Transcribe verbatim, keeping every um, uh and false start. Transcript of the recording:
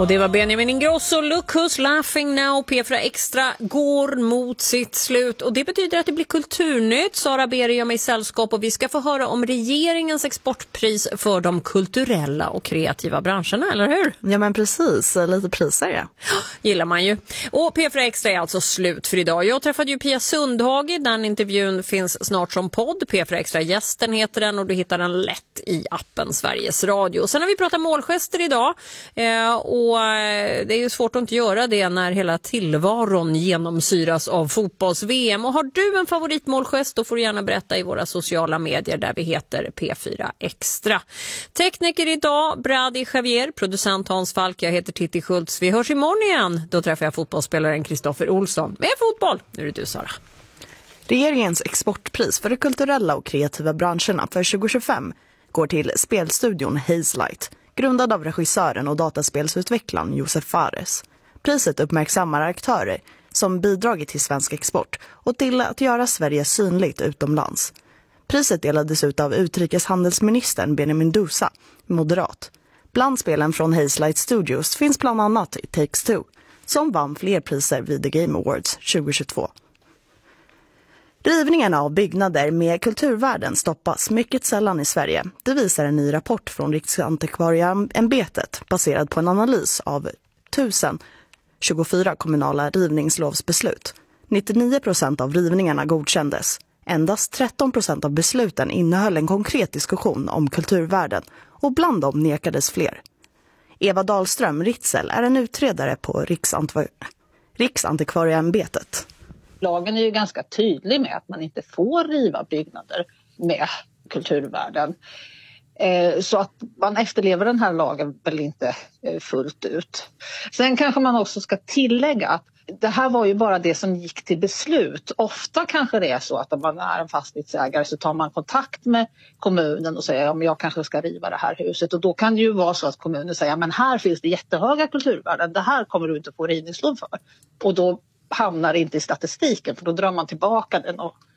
Och det var Benjamin Ingrosso, Look Who's Laughing Now. P fyra Extra går mot sitt slut och det betyder att det blir kulturnytt. Sara Berg gör mig sällskap och vi ska få höra om regeringens exportpris för de kulturella och kreativa branscherna, eller hur? Ja men precis, lite priser ja. Gillar man ju. Och P fyra Extra är alltså slut för idag. Jag träffade ju Pia Sundhage, den intervjun finns snart som podd. P fyra Extra gästen heter den och du hittar den lätt i appen Sveriges Radio. Sen har vi pratat målgester idag eh, och det är ju svårt att inte göra det när hela tillvaron genomsyras av fotbolls-V M. Och har du en favoritmålgest då får du gärna berätta i våra sociala medier där vi heter P fyra Extra. Tekniker idag, Brady Javier, producent Hans Falk, jag heter Titti Schultz. Vi hörs imorgon igen. Då träffar jag fotbollsspelaren Kristoffer Olsson. Med fotboll, nu är det du Sara. Regeringens exportpris för de kulturella och kreativa branscherna för tjugo tjugofem går till spelstudion Hazelight, grundad av regissören och dataspelsutvecklaren Josef Fares. Priset uppmärksammar aktörer som bidragit till svensk export och till att göra Sverige synligt utomlands. Priset delades ut av utrikeshandelsministern Benjamin Dousa, moderat. Bland spelen från Hazelight Studios finns bland annat It Takes Two, som vann fler priser vid The Game Awards tjugo tjugotvå. Rivningarna av byggnader med kulturvärden stoppas mycket sällan i Sverige. Det visar en ny rapport från Riksantikvarieämbetet baserad på en analys av tusen tjugofyra kommunala rivningslovsbeslut. nittionio procent av rivningarna godkändes. Endast tretton procent av besluten innehöll en konkret diskussion om kulturvärden och bland dem nekades fler. Eva Dahlström Ritzel är en utredare på Riksantikvar- Riksantikvarieämbetet. Lagen är ju ganska tydlig med att man inte får riva byggnader med kulturvärden. Så att man efterlever den här lagen väl inte fullt ut. Sen kanske man också ska tillägga att det här var ju bara det som gick till beslut. Ofta kanske det är så att om man är en fastighetsägare så tar man kontakt med kommunen och säger att jag kanske ska riva det här huset. Och då kan det ju vara så att kommunen säger men här finns det jättehöga kulturvärden. Det här kommer du inte få rivningslov för. Och då hamnar inte i statistiken för då drar man tillbaka den och